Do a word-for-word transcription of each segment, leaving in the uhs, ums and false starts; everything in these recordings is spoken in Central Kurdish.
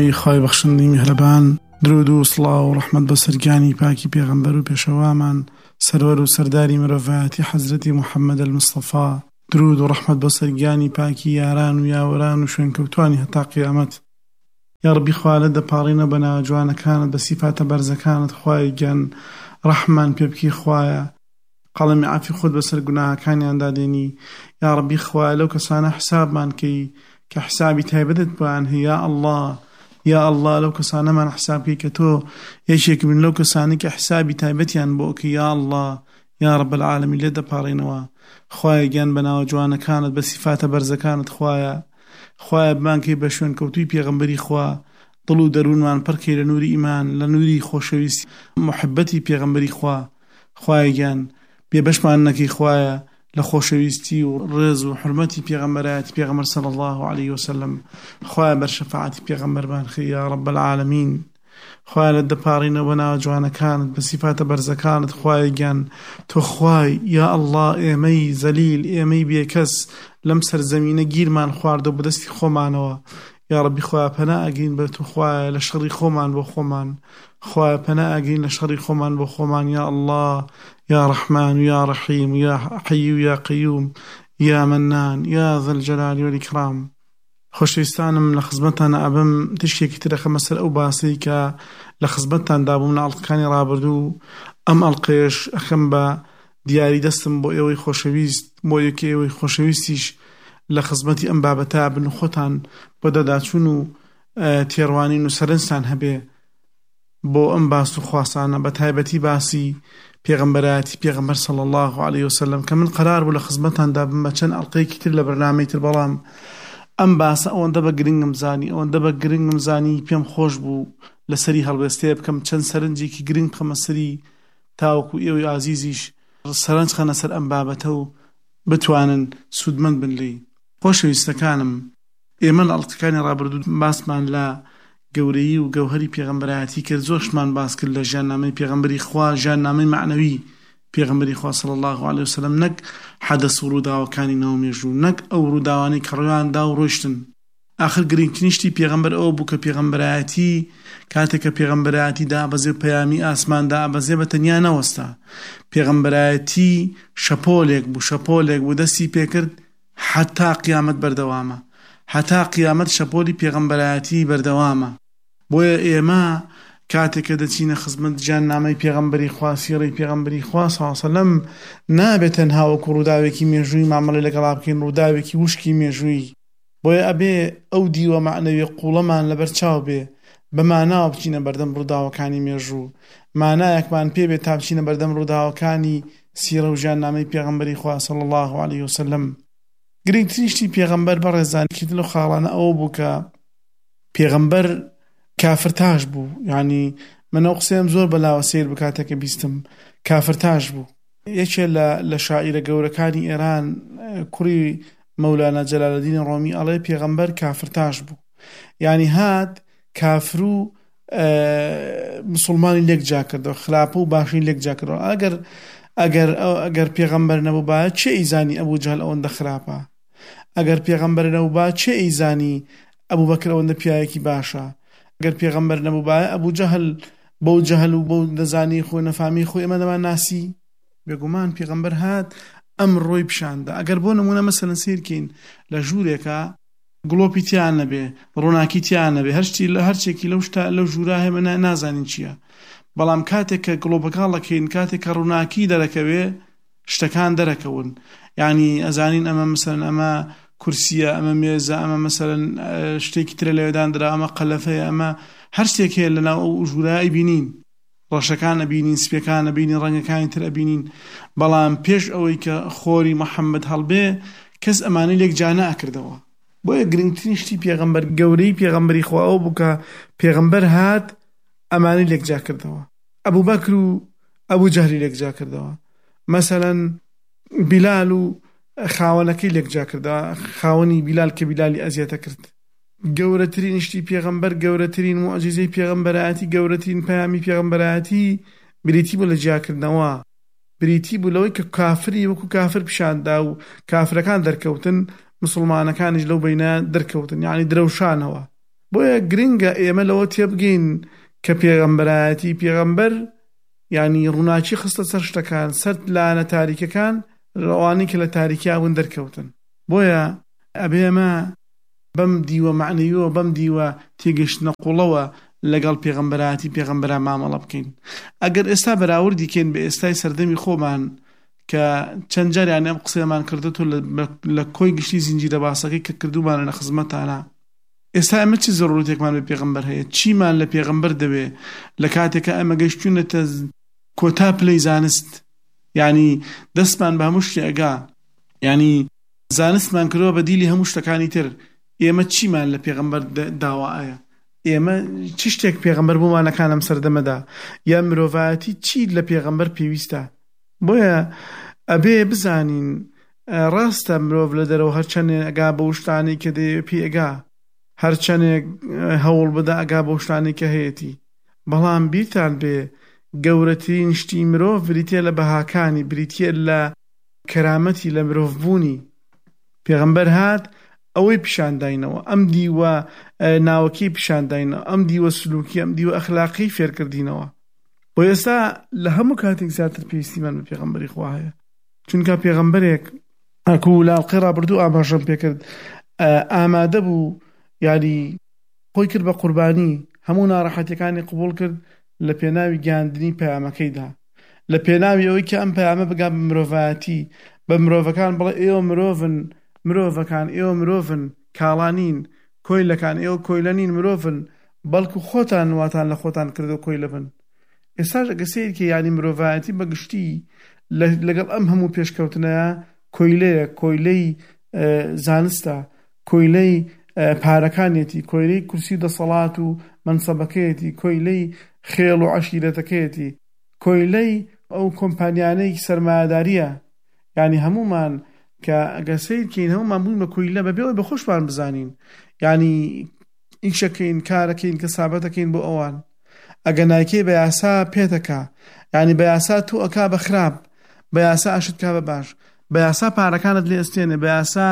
خی بەخشندی میهرەبان، درود و سڵاو و ڕەحمەت بە سەرگیانی پاکی پێغەمبەر و پێشەوامان سەروەر و سەرداری مرۆڤایەتی حەزرەتی موحەممەد المستەفا، درود و ڕەحمەت بە سەرگیانی پاکی یاران و یاوەران و شوێنکەوتوانی هەتا قیامەت. یا ڕەبی خوا لە دەپاڕینە بە ناوجوانەکانت بە سیفاتە بەرزەکانت، خوای گیان ڕەحمان پێ بکەی خوایە، قەڵەمی عەفی خۆت بەسەر گوناهەکانیاندا دێنی. یا ڕەبی خوا لەو کەسانە حسابمان کەی کە حسابی تایبەتت بۆیان هەیە. یا ئەڵڵا یا ئەڵڵا لەو کەسانەمان حسابکەی کە تۆ یەکێک من لەو کەسانی کە حسابی تایبەتیان بۆ ئەوکەی. یا ئەڵڵا یا ڕەب العالەمین لێ دەپاڕینەوە، خوایە گیان بە ناوە جوانەکانت بە سیفاتە بەرزەکانت، خوایە خوایە بمانکەی بە شوێن کەوتووی پێغەمبەری خوا، دڵ و دەروونمان پڕکەی لە نووری ئیمان، لە نووری خۆشەویستی محبەتی پێغەمبەری خوا. خوایە گیان بێبەشمان نەکەی خوایە لە خۆشەویستی و ڕێز و حرمەتی پێغەمبەرایەتی پێغەمبەر صلی الله علیه وسلم. خوایە بەر شەفاعەتی پێغەمبەرمان خەی یا ڕەب العالەمین. خوایە لە دەپاڕینەوە بە ناوە جوانەکانت بە سیفاتە بەرزەکانت، خوایە گیان تۆ خوای. یا ئەڵڵا ئێمەی زەلیل، ئێمەی بێکەس لەم سەرزەمینە گیرمان خواردە بە دەستی خۆمانەوە. یا ڕەبی خوایە پەنا ئەگەین بە تو، خوایە لە شەڕی خۆمان بۆ خۆمان، خوایە پەنا ئەگەین لە شەڕی خۆمان بۆ خۆمان. یا ئەڵڵا یا ڕەحمان و یا ڕەحیم و یا حەی و یا قەیوم یا مەنان یا ذە الجەلال والئیکرام. خۆشەویستانم، لە خزمەتتان ئەبم تشتێکی ترە خەمە سەر ئەو باسی کە لە خزمەتتان دابووم لە ئەڵقەکانی ڕابردوو. ئەم ئەڵقەیەش ئەخەم بە دیاری دەستم بۆ ئێوەی خۆشەویست، بۆ یەکێ ئێوەی خۆشەویستیش لە خزمەتی ئەم بابەتە بن و خۆتان بۆ دەداچوون و تێڕوانین و سەرنجتان هەبێ بۆ ئەم باس و خواسانە، بە تایبەتی باسی پێغەمبەرایەتی پێغەمبەر صلی الله علیه وسلم کە من قرار بوو لە خزمەتتاندا بم بە چەند ئەڵقەیەکی تر لە بەرنامەی تر، بەڵام ئەم باسە ئەوەندە بە گرنگم زانی ئەوەندە بە گرنگم زانی پێم خۆش بوو لەسەری هەڵوێستەیە بکەم چەند سەرنجێکی گرنگ بخەمە سەری، تاوەکو ئێوەی ئازیزیش سەرنج خەنە سەر ئەم بابەتە و بتوانن سوودمەند بن لی. خۆشەویستەکانم، ئێمە لە ئەڵقەکانی ڕابردوو باسمان لە گەورەیی و گەوهەری پێغەمبەرایەتی کرد، زۆرشمان باس کرد لە ژیاننامەی پێغەمبەری خوا، ژیاننامەی معنەوی پێغەمبەری خوا صلی الله علیه وسلم، نەک حەدەس و ڕووداوەکانی ناومێژوو، نەک ئەو ڕووداوانەی کە ڕوویاندا و ڕۆیشتن. آخر گرنگترین شتی پێغەمبەر ئەوە بوو کە پێغەمبەرایەتی کاتێک کە پێغەمبەرایەتی دابەزێ پەیامی ئاسمان دابەزێ بە تەنیا نەوەستا. پێغەمبەرایەتی شەپۆلێک بوو، شەپۆلێک بوو دەستی پێکرد حتا قیامەت بەردەوامە، حتا قیامەت شەپۆلی پێغەمبەرایەتی بەردەوامە. بۆیە ئێمە کاتێک کە دەچینە خزمەت ژیاننامەی پێغەمبەری خوا، سیرەی پێغەمبەری خوا صلی الله علیه وسلم، نابێت تەنها وەکو ڕووداوێکی مێژووی مامەڵەی لەگەڵا بکەین، ڕووداوێکی وشکی مێژووی. بۆیە ئەبێ ئەو دیوە معنەوی قوڵەمان لەبەر چاو بێ، بە ماناوە بچینە بەردەم ڕووداوەکانی مێژوو، مانایەکمان پێ بێت تا بچینە بەردەم ڕووداوەکانی سیرە و ژیاننامەی پێغەمبەری خوا صلی الله علیه وسلم. گرنگترین شتی پێغەمبەر بە ڕێزانکردن و خاڵانە ئەوە بوو کە پێغەمبەر کافرتاش بوو. یعنی من ئەو قسەیەم زۆر بەلاوە سیر بکاتێکە بیستم، کافرتاش بوو. یەکێ لە شاعیرە گەورەکانی ئێران، کوڕی مەولانا جەلالەدین ڕۆمی، ئەڵێ پێغەمبەر کافرتاش بوو، یعنی هات کافر و مسلمانی لێک جا کردەوە، خراپە و باشی لێک جا کردەوە. ئەگەر ئەگەر ئەگەر پێغەمبەر نەبوو با چێ ئیزانی ئەبوو جەهل ئەوەندە خراپە؟ ئەگەر پێغەمبەر نەبوو با چێ ئیزانی ئەبوو بەکر ئەوەندە پیاوێکی باشە؟ ئەگەر پێغەمبەر نەبوو با ئەبوو جەهل بەو جەهل و بەو نەزانی خۆی نەفامی خۆی ئێمە دەمان ناسی. بێگومان پێغەمبەر هات ئەم ڕۆی پیشاندا. ئەگەر بۆ نمونە مەسەلەن سیرکەین لە ژوورێکە گڵۆپی تیان نەبێ، ڕووناکی تیان نەبێ، هەرچی لە هەرچێکی لەو شتا لەو ژوورا هەیە نازانین چییە، بەڵام کاتێک کە گڵۆپەکاڵەکەین، کاتێک کە ڕووناکی دەرەکەوێ شتەکان دەرەکەون. یعنی ئەزانین ئەمە مەسەلەن ئەمە کورسیە، ئەمە مێزە، ئەمە مەسەلەن شتێکی ترە لەوێداندرا، ئەمە قەلەفەیە، ئەمە هەر شتێک هەیە لەناو ئەو ژوورای بینین، ڕەشەکان ئەبینین، سپیەکان ئەبینین، ڕەنگەکانی تر ئەبینین. بەڵام پێش ئەوەی کە خۆری محەممەد هەڵبێ کەس ئەمانەی لێک جا نەکردەوە. بۆیە گرنگترین شتی پێغەمبەر، گەورەی پێغەمبەری خوا ئەو بوو کە پێغەمبەر هات ئەمانەی لێک جا کردەوە. ئەبوو بەکر و ئەبوو جەهلی لێک جا کردەوە. مەسەلەن بیلال و خاوەنەکەی لێک جا کردەوە، خاوەنی بیلال کە بیلالی ئەزیەتە کرد. گەورەترین شتی پێغەمبەر، گەورەترین موعجیزەی پێغەمبەرایەتی، گەورەترین پەیامی پێغەمبەرایەتی بریتی بوو لە جیاکردنەوە، بریتی بوو لەوەی کە کافری وەکو کافر پیشاندا و کافرەکان دەرکەوتن، مسلمانەکانیش لەو بەینە دەرکەوتن، یعنی درەوشانەوە. بۆیە گرنگە ئێمە لەوە تێبگەین کە پێغەمبەرایەتی پێغەمبەر یعنی ڕووناچی خستە سەر شتەکان، سەر لانە تاریکەکان، ڕەوانی کە لە تاریکی بوون دەرکەوتن. بۆیە ئەبێ ئێمە بەم دیوە معنەییەوە بەم دیوە تێگەشتنە قوڵەوە لەگەڵ پێغەمبەرایەتی پێغەمبەران مامەڵە بکەین. ئەگەر ئێستا بەراوردی کەین بە ئێستای سەردەمی خۆمان کە چەند جاریان ئەم قسەمان کردوتۆ لە کۆی گشتی زنجیرە باسەکەی کە کردومانە لە خزمەتانە، ئێستا ئەمە چی زەڕورەتێکمان بە پێغەمبەر هەیە؟ چیمان لە پێغەمبەر دەوێ لە کاتێکە ئەمە گەیشتوونەتە کۆتا پلەی زانست، یعنی دەستمان بە هەموو شتێ ئەگا، یعنی زانستمان کردووە بە دیلی هەموو شتەکانی تر. ئێمە چیمان لە پێغەمبەر داوایە؟ ئێمە چ شتێک پێغەمبەر بۆمانەکان ئەم سەردەمەدا یا مرۆڤایەتی چی لە پێغەمبەر پێویستە؟ بۆیە ئەبێ بزانین ڕاستە مرۆڤ لە دەرەوە هەرچەندێک ئەگا بە شتانی کە دەیەوێت پێ ئەگا، هەرچەندێک هەوڵ بدا ئەگا بە شتانی کە هەیەی، بەڵام بیرتان بێ گەورەترین شتی مرۆڤ بریتە لە بەهاکانی، بریتە لە کەرامەتی، لە مرۆڤبوونی. پێغەمبەر هات ئەوەی پیشانداینەوە، ئەم دیوە ناوەکی پیشانداینەوە، ئەم دیوە سلوکی، ئەم دیوە ئەخلاقی فێرکردینەوە. بۆ ئێستا لە هەموو کاتێک زیاتر پێویستیمان بە پێغەمبەری خوا هەیە، چونکە پێغەمبەرێک ئەکو لاڵقەی ڕابردوو ئاماژەم پێکرد، ئامادە بوو، یعنی خۆی کرد بە قوربانی، هەموو ناڕەحەتیەکانی قبول کرد لە پێناوی گیاندنی پەیامەکەیدا، لە پێناوی ئەوەی کە ئەم پەیامە بگا بە مرۆڤایەتی، بە مرۆڤەکان بڵێ ئێوە مرۆڤن، مرۆڤەکان ئێوە مرۆڤن، کاڵانین، کۆیلەکان ئێوە کۆیلەنین، مرۆڤن، بەڵکو خۆتان واتان لە خۆتان کردو کۆی لەبن. ئێستاش ئەگە سەیرکە یعنی مرۆڤایەتی بەگشتی لەگەڵ ئەم هەموو پێشکەوتنەیە کۆیلەیە، کۆیلەی زانستە، کۆیلەی پارەکانێتی، کۆیلەی کورسی دەسەڵات و منسەبەکەیەتی، کۆیلەی خێڵ و عەشیرەتەکەیەتی، کۆیلەی ئەو کۆمپانیانەی سەرمایەداریە. یعنی هەمومان کە ئەگە سەیرکەین هەمومان بووین بە کۆیلە بەبێەوەی بە خۆشمان بزانین، یعنی ئیشەکەین، کارەکەین، کەسابەتەکەین بۆ ئەوان. ئەگە نایکەی بە یاسا پێتەکا، یعنی بە یاسا تۆ ئەکا بە خراپ، بە یاسا ئاشت کا بە باش، بە یاسا پارەکانت لێ ئەستێنێ، بە یاسا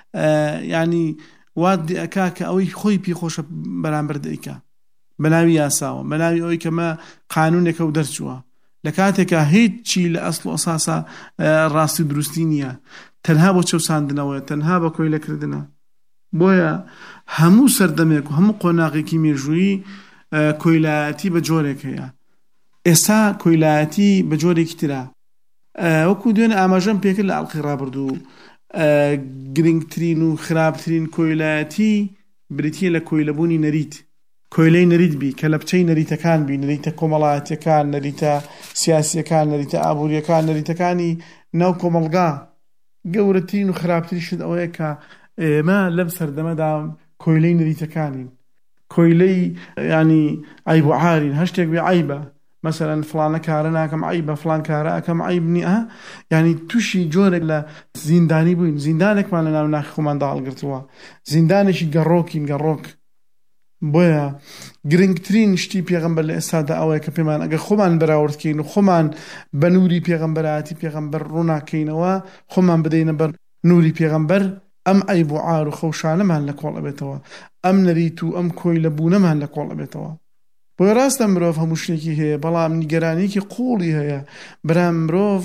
یعنی وات ئەکا کە ئەوەی خۆی پێی خۆشە بەرامبەر دەیکا بە ناوی یاساوە، بە ناوی ئەوەی کەمە قانونێکە و دەرچووە، لە کاتێکە هیچ چی لە ئەسڵ و ئەساسا ڕاستی و دروستی نییە، تەنها بۆ چەوساندنەوەیە، تەنها بە کۆیلەکردنە. بۆیە هەموو سەردەمێک و هەموو قۆناغێکی مێژوویی کۆیلایەتی بە جۆرێک هەیە. ئێستا کۆیلایەتی بە جۆرێکی ترە. وەکو دوێنێ ئاماژەم پێکرد لە ئەڵقەی ڕابردوو، گرنگترین و خراپترین کۆیلایەتی بریتیە لە کۆیلەبوونی نەریت، کۆیلەی نەریت بی کە لە بچەی نەریتەکان بی، نەریتە کۆمەڵایەتیەکان، نەریتە سیاسیەکان، نەریتە ئابوووریەکان، نەریتەکانی ناو کۆمەڵگا. گەورەترین و خراپتریشت ئەوەیە کە ئێمە لەم سەردەمەدا کۆیلەی نەریتەکانین، کۆیلەی ینی عیب و عارین، هەشتێک بێ عیبە، مثلا فلانە کارە ناکەم عیبە، فلان کارە ئەکەم عیب نییە، ینی تووشی جۆرێک لە زیندانی بووین، زیندانێکمان لە ناو ناخی خۆماندا هەڵگرتووە، زیندانێکی گەڕۆکین، گەڕۆک. بۆیە گرنگترین شتی پێغەمبەر لە ئێستادا ئەوەیە کە پێمان ئەگە خۆمان بەراوردکەین و خۆمان بە نووری پێغەمبەرایەتی پێغەمبەر ڕووناکەینەوە، خۆمان بدەینە بەر نووری پێغەمبەر، ئەم عیب و عار و خەوشانەمان لە کۆڵ ئەبێتەوە، ئەم نەریت و ئەم کۆیلە بوونەمان لە کۆڵ ئەبێتەوە. بۆیە ڕاستە مرۆڤ هەموو شتێکی هەیە، بەڵام نیگەرانیەکی قوڵی هەیە. بەرام مرۆڤ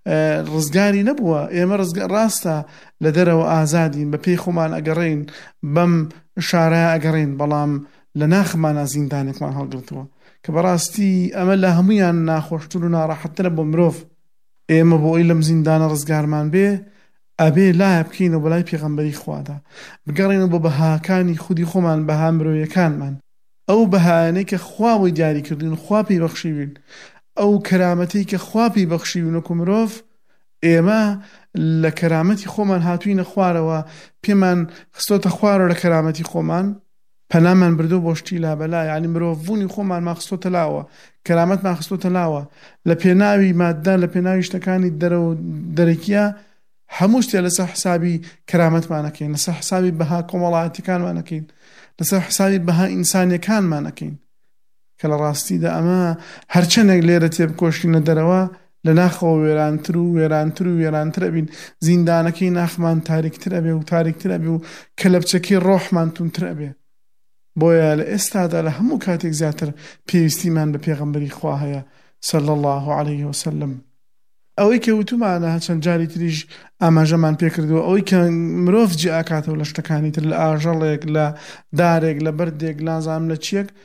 ڕزگاری نەبووە، ئێمە ڕاستە لە دەرەوە ئازادین، بە پێی خۆمان ئەگەڕین، بەم شارە ئەگەڕین، بەڵام لە ناخمانە زیندانێکمان هەڵگرتووە کە بەڕاستی ئەمە لە هەمویان ناخۆشتر و ناڕەحەتترە بۆ مرۆڤ. ئێمە بۆ ئەوی لەم زیندانە ڕزگارمان بێ، ئەبێ لایە بکەینەوە بەلای پێغەمبەری خوادا، بگەڕێنەوە بە بەهاکانی خودی خۆمان، بەها مرۆیەکانمان، ئەو بەهایانەی کە خوا بۆی دیاری کردوین، خوا پێی بەخشیوین، ئەو کەرامەتەی کە خوا پێی بەخشیوین وەکو مرۆڤ. ئێمە لە کەرامەتی خۆمان هاتووینە خوارەوە، پێمان خستۆتە خوارەوە لە کەرامەتی خۆمان، پەنامان بردو بۆ شتی لابەلا، یعنی مرۆڤبوونی خۆمان ماخستۆتە لاوە، کەرامەتمان خستۆتە لاوە، لە پێناوی مادە، لە پێناوی شتەکانی دەرە و دەرەکیە هەموو شتێ لەسەر حسابی کەرامەتمانەکەین، لەسەر حسابی بەها کۆمەڵایەتیەکانمانەکەین، لەسەر حسابی بەها ئینسانیەکانمانەکەین، کە لە ڕاستیدا ئەمە هەرچەندێک لێرە تێبکۆشینە دەرەوە، لە ناخەوە وێرانتر و وێرانتر و وێرانتر ئەبین، زیندانەکەی ناخمان تاریکتر ئەبێ و تاریکتر ئەبێ و کەلەپچەکەی ڕۆحمان تونتر ئەبێ. بۆیە لە ئێستادا لە هەموو کاتێک زیاتر پێویستیمان بە پێغەمبەری خوا هەیە صلی الله عليه وسلم. ئەوەی کە وتومانە چەند جاری تریش ئاماژەمان پێکردووە ئەوەی کە مرۆڤ جێ ئاکاتەوە لە شتەکانی تر، لە ئاژەڵێک، لە دارێک، لە بەردێک، لازانم لە چیەک،